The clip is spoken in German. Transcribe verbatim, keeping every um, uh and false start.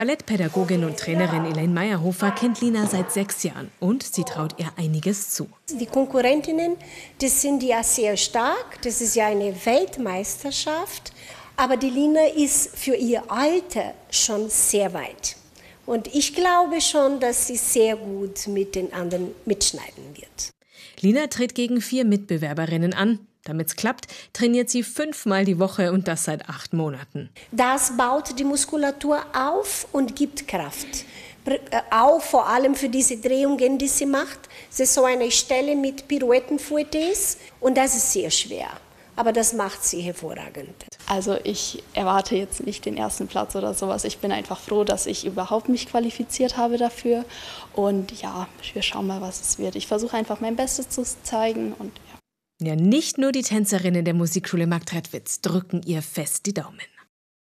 Ballettpädagogin und Trainerin Elaine Meyerhofer kennt Lina seit sechs Jahren und sie traut ihr einiges zu. Die Konkurrentinnen, das sind ja sehr stark, das ist ja eine Weltmeisterschaft, aber die Lina ist für ihr Alter schon sehr weit. Und ich glaube schon, dass sie sehr gut mit den anderen mitschneiden wird. Lina tritt gegen vier Mitbewerberinnen an. Damit es klappt, trainiert sie fünfmal die Woche und das seit acht Monaten. Das baut die Muskulatur auf und gibt Kraft. Auch vor allem für diese Drehungen, die sie macht. Es ist so eine Stelle mit Pirouetten-Fouettes und das ist sehr schwer. Aber das macht sie hervorragend. Also ich erwarte jetzt nicht den ersten Platz oder sowas. Ich bin einfach froh, dass ich überhaupt mich qualifiziert habe dafür. Und ja, wir schauen mal, was es wird. Ich versuche einfach mein Bestes zu zeigen und ja. Ja, nicht nur die Tänzerinnen der Musikschule Marktredwitz drücken ihr fest die Daumen.